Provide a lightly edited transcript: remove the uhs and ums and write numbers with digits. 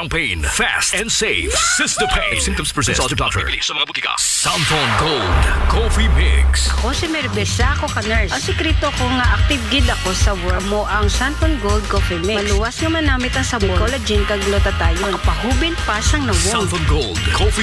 background pain, fast and safe. Cystopain. If symptoms persist, consult your doctor. Sa mga butika. Santon Gold Coffee Mix. Ako si Merbesa, ako ka-nurse. Ang sikreto ko nga active gid ako sa work mo ang Santon Gold Coffee Mix. Maluwas nga manamit ang sabon, collagen kag glutathione. Ang pahubin pa siyang nawong. Santon Gold Coffee